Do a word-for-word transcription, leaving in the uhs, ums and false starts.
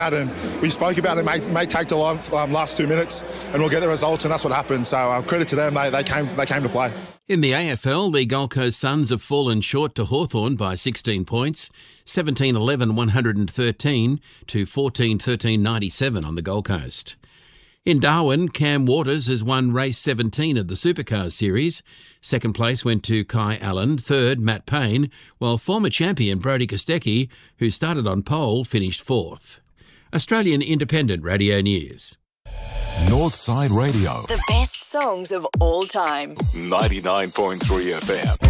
And we spoke about it, may, may take the last, um, last two minutes and we'll get the results, and that's what happened. So uh, credit to them, they, they came they came to play. In the A F L, the Gold Coast Suns have fallen short to Hawthorn by sixteen points, seventeen eleven one hundred thirteen to fourteen thirteen ninety-seven on the Gold Coast. In Darwin, Cam Waters has won race seventeen of the Supercars series. Second place went to Kai Allen, third Matt Payne, while former champion Brodie Kostecki, who started on pole, finished fourth. Australian Independent Radio News. Northside Radio. The best songs of all time. ninety-nine point three F M.